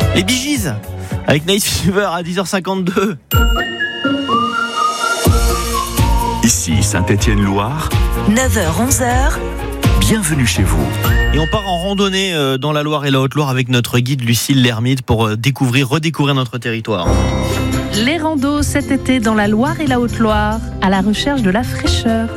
Les Bee Gees avec Night Fever à 10h52. Ici Saint-Étienne-Loire, 9h-11h, bienvenue chez vous. Et on part en randonnée dans la Loire et la Haute-Loire avec notre guide Lucille Lermite pour redécouvrir notre territoire. Les randos cet été dans la Loire et la Haute-Loire, à la recherche de la fraîcheur.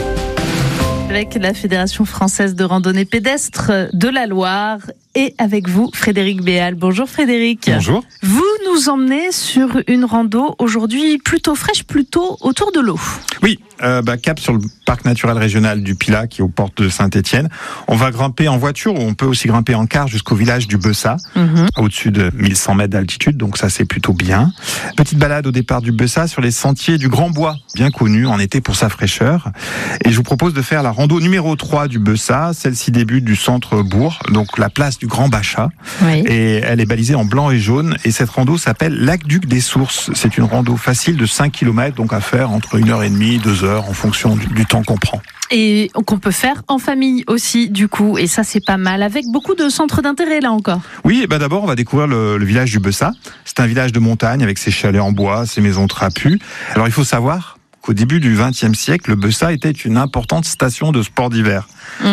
Avec la Fédération française de randonnée pédestre de la Loire et avec vous, Frédéric Béal. Bonjour Frédéric. Bonjour. Vous nous emmenez sur une rando aujourd'hui plutôt fraîche, plutôt autour de l'eau. Oui, cap sur le parc naturel régional du Pilat qui est aux portes de Saint-Étienne. On va grimper en voiture ou on peut aussi grimper en car jusqu'au village du Bessat, au-dessus de 1100 mètres d'altitude, donc ça c'est plutôt bien. Petite balade au départ du Bessat sur les sentiers du Grand Bois, bien connu en été pour sa fraîcheur. Et je vous propose de faire la rando numéro 3 du Bessat, celle-ci débute du centre-bourg, donc la place du Grand Bachat. Oui. Et elle est balisée en blanc et jaune. Et cette rando s'appelle L'aqueduc des Sources. C'est une rando facile de 5 km, donc à faire entre 1h30 et 2h en fonction du temps qu'on prend. Et qu'on peut faire en famille aussi, du coup. Et ça, c'est pas mal. Avec beaucoup de centres d'intérêt, là encore. Oui, d'abord, on va découvrir le village du Bessat. C'est un village de montagne avec ses chalets en bois, ses maisons trapues. Alors, il faut savoir qu'au début du XXe siècle, le Bessat était une importante station de sport d'hiver.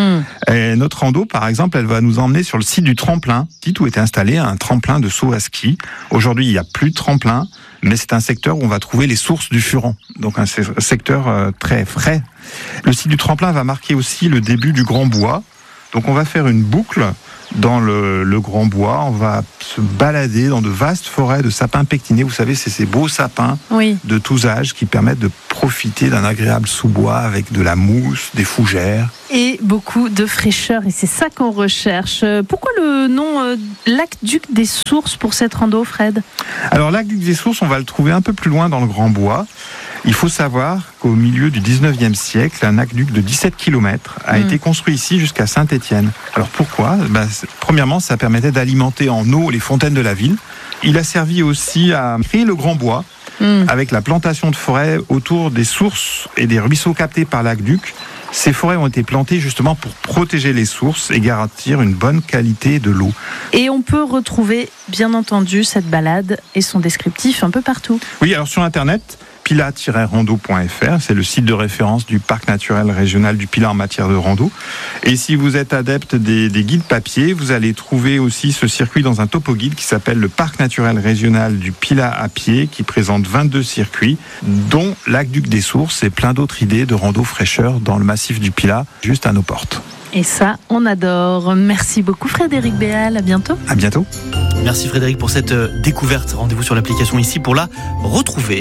Et notre rando, par exemple, elle va nous emmener sur le site du tremplin, où était installé un tremplin de saut à ski. Aujourd'hui, il n'y a plus de tremplin, mais c'est un secteur où on va trouver les sources du Furan. Donc un secteur très frais. Le site du tremplin va marquer aussi le début du Grand Bois. Donc on va faire une boucle dans le Grand Bois, on va se balader dans de vastes forêts de sapins pectinés. Vous savez, c'est ces beaux sapins de tous âges qui permettent de profiter d'un agréable sous-bois avec de la mousse, des fougères. Et beaucoup de fraîcheur, et c'est ça qu'on recherche. Pourquoi le nom L'aqueduc des Sources pour cette rando, Fred ? Alors l'aqueduc des Sources, on va le trouver un peu plus loin dans le Grand Bois. Il faut savoir qu'au milieu du 19e siècle, un aqueduc de 17 km a été construit ici jusqu'à Saint-Étienne. Alors pourquoi ? Premièrement, ça permettait d'alimenter en eau les fontaines de la ville. Il a servi aussi à créer le Grand Bois, avec la plantation de forêts autour des sources et des ruisseaux captés par l'aqueduc. Ces forêts ont été plantées justement pour protéger les sources et garantir une bonne qualité de l'eau. Et on peut retrouver, bien entendu, cette balade et son descriptif un peu partout. Oui, alors sur Internet, pilat-rando.fr, c'est le site de référence du parc naturel régional du Pilat en matière de rando. Et si vous êtes adepte des guides papier, vous allez trouver aussi ce circuit dans un topo guide qui s'appelle le parc naturel régional du Pilat à pied, qui présente 22 circuits, dont l'Aqueduc des Sources et plein d'autres idées de rando fraîcheur dans le massif du Pilat, juste à nos portes. Et ça, on adore. Merci beaucoup Frédéric Béal, à bientôt. À bientôt. Merci Frédéric pour cette découverte. Rendez-vous sur l'application ici pour la retrouver.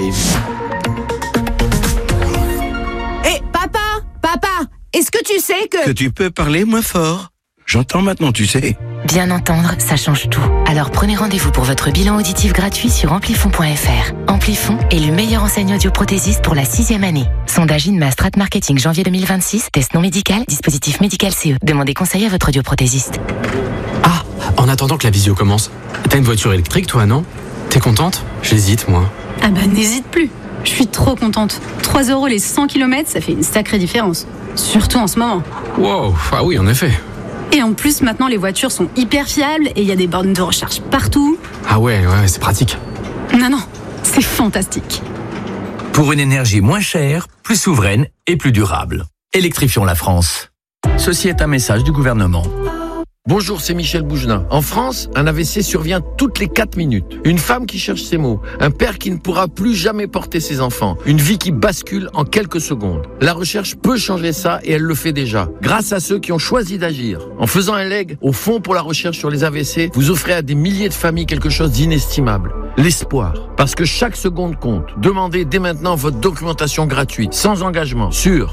Papa, est-ce que tu sais que tu peux parler moins fort? J'entends maintenant, tu sais. Bien entendre, ça change tout. Alors prenez rendez-vous pour votre bilan auditif gratuit sur Amplifon.fr. Amplifon est le meilleur enseigne audioprothésiste pour la 6e année. Sondage INMA Strat Marketing janvier 2026. Test non médical, dispositif médical CE. Demandez conseil à votre audioprothésiste. Ah, en attendant que la visio commence, t'as une voiture électrique toi, non? T'es contente? J'hésite, moi. Ah n'hésite plus. Je suis trop contente. 3 € les 100 km, ça fait une sacrée différence. Surtout en ce moment. Wow, ah oui, en effet. Et en plus, maintenant, les voitures sont hyper fiables et il y a des bornes de recharge partout. Ah ouais, c'est pratique. Non, c'est fantastique. Pour une énergie moins chère, plus souveraine et plus durable. Électrifions la France. Ceci est un message du gouvernement. Bonjour, c'est Michel Bougelin. En France, un AVC survient toutes les 4 minutes. Une femme qui cherche ses mots. Un père qui ne pourra plus jamais porter ses enfants. Une vie qui bascule en quelques secondes. La recherche peut changer ça et elle le fait déjà. Grâce à ceux qui ont choisi d'agir. En faisant un leg au Fonds pour la recherche sur les AVC, vous offrez à des milliers de familles quelque chose d'inestimable. L'espoir. Parce que chaque seconde compte. Demandez dès maintenant votre documentation gratuite, sans engagement, sur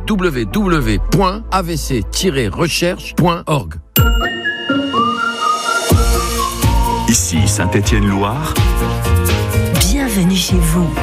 www.avc-recherche.org. Ici Saint-Étienne-Loire, Bienvenue chez vous.